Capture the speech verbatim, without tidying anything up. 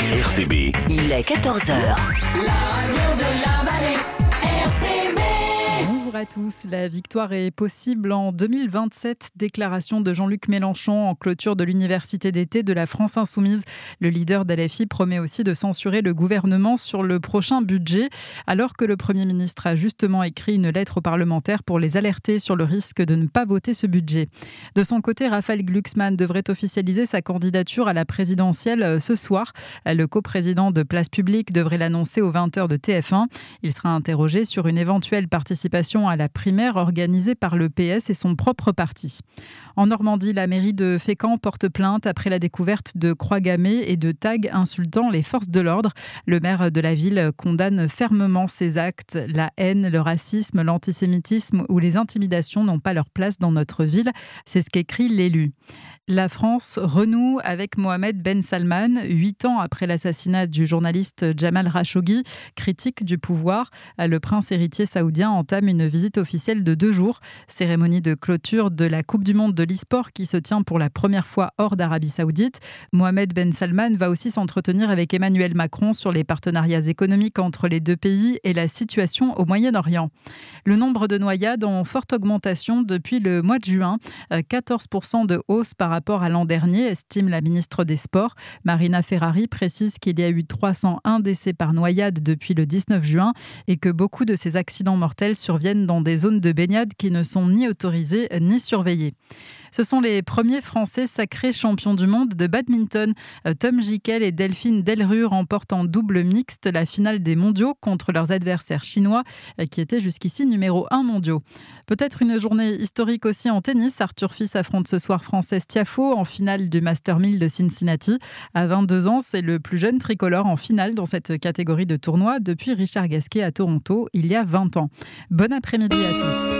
R C B. Il est quatorze heures. La radio de la vallée, R C B. Bonjour à tous. La victoire est possible en deux mille vingt-sept. Déclaration de Jean-Luc Mélenchon en clôture de l'université d'été de la France Insoumise. Le leader d'L F I promet aussi de censurer le gouvernement sur le prochain budget, alors que le Premier ministre a justement écrit une lettre aux parlementaires pour les alerter sur le risque de ne pas voter ce budget. De son côté, Raphaël Glucksmann devrait officialiser sa candidature à la présidentielle ce soir. Le coprésident de Place Publique devrait l'annoncer aux vingt heures de T F un. Il sera interrogé sur une éventuelle participation à la primaire organisée par le P S et son propre parti. En Normandie, la mairie de Fécamp porte plainte après la découverte de croix gammées et de tags insultant les forces de l'ordre. Le maire de la ville condamne fermement ces actes. La haine, le racisme, l'antisémitisme ou les intimidations n'ont pas leur place dans notre ville. C'est ce qu'écrit l'élu. La France renoue avec Mohamed Ben Salman, huit ans après l'assassinat du journaliste Jamal Khashoggi, critique du pouvoir. Le prince héritier saoudien entame une visite officielle de deux jours. Cérémonie de clôture de la Coupe du monde de l'e-sport qui se tient pour la première fois hors d'Arabie Saoudite. Mohamed Ben Salman va aussi s'entretenir avec Emmanuel Macron sur les partenariats économiques entre les deux pays et la situation au Moyen-Orient. Le nombre de noyades en forte augmentation depuis le mois de juin, quatorze pour cent de hausse par rapport à l'an dernier, estime la ministre des Sports. Marina Ferrari précise qu'il y a eu trois cent un décès par noyade depuis le dix-neuf juin et que beaucoup de ces accidents mortels surviennent dans des zones de baignade qui ne sont ni autorisées ni surveillées. Ce sont les premiers Français sacrés champions du monde de badminton. Tom Gickel et Delphine Delrue remportent en double mixte la finale des mondiaux contre leurs adversaires chinois qui étaient jusqu'ici numéro un mondiaux. Peut-être une journée historique aussi en tennis. Arthur Fils affronte ce soir Frances Tiafoe en finale du Master mille de Cincinnati. À vingt-deux ans, c'est le plus jeune tricolore en finale dans cette catégorie de tournoi depuis Richard Gasquet à Toronto il y a vingt ans. Bon après-midi à tous.